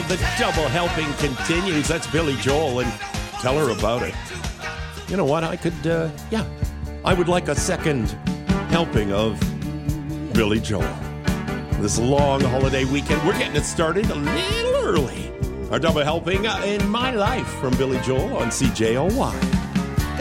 the double helping continues. That's Billy Joel, and tell her about it. You know what? I would like a second helping of Billy Joel. This long holiday weekend, we're getting it started a little early. Our double helping in My Life from Billy Joel on CJOY.